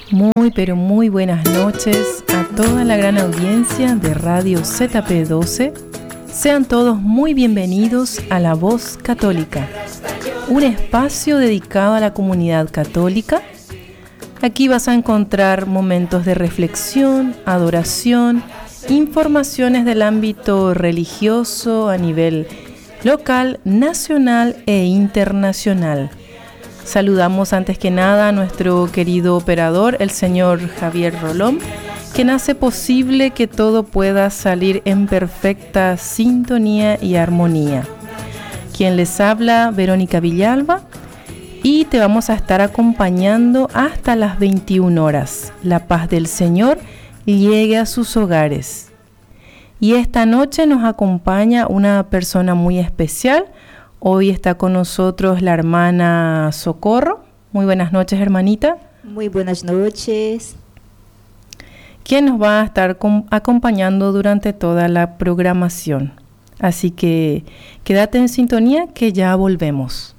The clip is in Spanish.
Muy pero muy buenas noches a toda la gran audiencia de Radio ZP12. Sean todos muy bienvenidos a La Voz Católica, un espacio dedicado a la comunidad católica. Aquí vas a encontrar momentos de reflexión, adoración, informaciones del ámbito religioso a nivel local, nacional e internacional. Saludamos antes que nada a nuestro querido operador, el señor Javier Rolón, quien hace posible que todo pueda salir en perfecta sintonía y armonía. Quien les habla, Verónica Villalba, y te vamos a estar acompañando hasta las 21 horas. La paz del Señor llegue a sus hogares. Y esta noche nos acompaña una persona muy especial. Hoy está con nosotros la hermana Socorro. Muy buenas noches, hermanita. Muy buenas noches. Quien nos va a estar acompañando durante toda la programación. Así que quédate en sintonía que ya volvemos.